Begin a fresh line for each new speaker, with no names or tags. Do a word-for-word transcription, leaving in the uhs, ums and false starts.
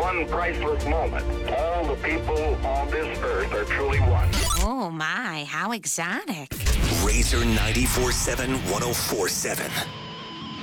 one priceless moment. All the people on this earth are truly one.
Oh, my, how exotic.
Razor ninety-four seven, one oh four seven.